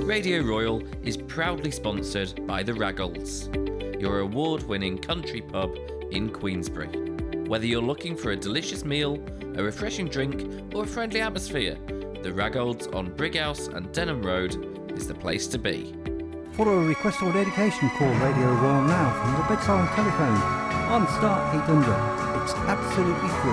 Radio Royal is proudly sponsored by the Raggles, your award-winning country pub in Queensbury. Whether you're looking for a delicious meal, a refreshing drink, or a friendly atmosphere, the Raggles on Brighouse and Denham Road is the place to be. For a request or dedication, call Radio Royal now from the bedside telephone on star 800. It's absolutely free.